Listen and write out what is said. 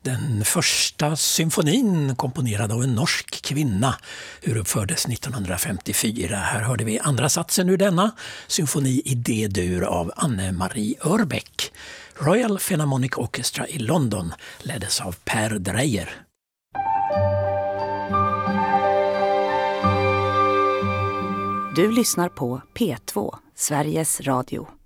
Den första symfonin komponerad av en norsk kvinna uppfördes 1954. Här hörde vi andra satsen ur denna, symfoni i D-dur av Anne-Marie Örbeck. Royal Philharmonic Orchestra i London leddes av Per Dreyer. Du lyssnar på P2, Sveriges Radio.